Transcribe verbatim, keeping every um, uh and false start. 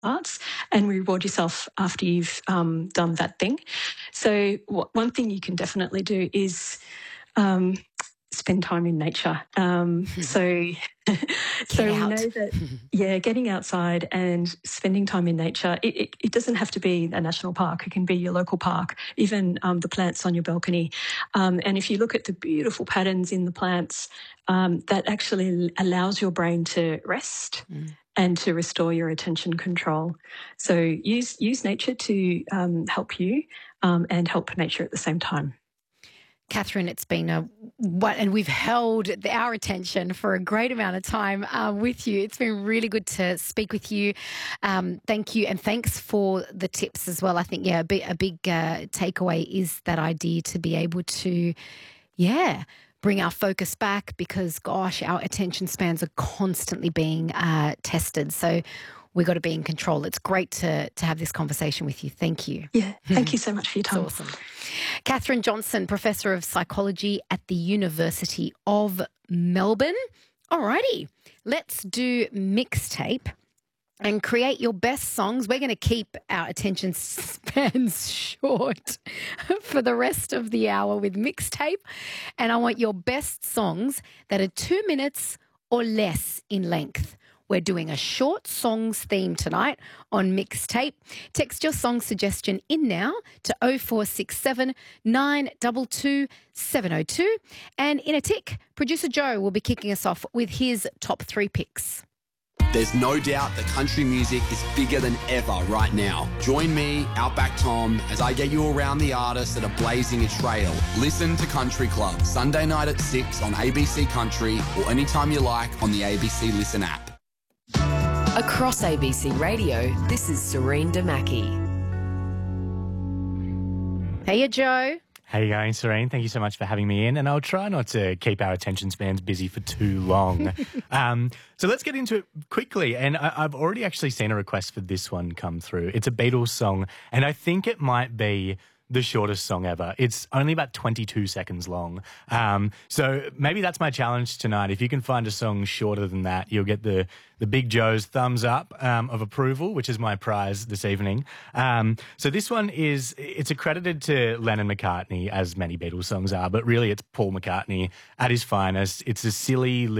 arts and reward yourself after you've um, done that thing. So w- one thing you can definitely do is um, spend time in nature. Um, so so we know that, yeah, getting outside and spending time in nature, it, it, it doesn't have to be a national park. It can be your local park, even um, the plants on your balcony. Um, and if you look at the beautiful patterns in the plants, um, that actually allows your brain to rest. Mm. And to restore your attention control. So use use nature to um, help you um, and help nature at the same time. Catherine, it's been a what, and we've held our attention for a great amount of time uh, with you. It's been really good to speak with you. Um, thank you, and thanks for the tips as well. I think, yeah, a big, a big uh, takeaway is that idea to be able to, yeah, bring our focus back because, gosh, our attention spans are constantly being uh, tested. So we've got to be in control. It's great to to have this conversation with you. Thank you. Yeah, thank you so much for your time. It's awesome. Catherine Johnson, Professor of Psychology at the University of Melbourne. All righty, let's do mixtape and create your best songs. We're going to keep our attention spans short for the rest of the hour with mixtape. And I want your best songs that are two minutes or less in length. We're doing a short songs theme tonight on mixtape. Text your song suggestion in now to oh four six seven, nine two two, seven oh two. And in a tick, producer Joe will be kicking us off with his top three picks. There's no doubt that country music is bigger than ever right now. Join me, Outback Tom, as I get you around the artists that are blazing a trail. Listen to Country Club, Sunday night at six on A B C Country or anytime you like on the A B C Listen app. Across A B C Radio, this is Serene Damaki. Hey, Joe. How you going, Serene? Thank you so much for having me in, and I'll try not to keep our attention spans busy for too long. um, so let's get into it quickly, and I, I've already actually seen a request for this one come through. It's a Beatles song, and I think it might be the shortest song ever. It's only about twenty-two seconds long. Um, so maybe that's my challenge tonight. If you can find a song shorter than that, you'll get the, the Big Joe's thumbs up um, of approval, which is my prize this evening. Um, so this one is, it's accredited to Lennon McCartney, as many Beatles songs are, but really it's Paul McCartney at his finest. It's a silly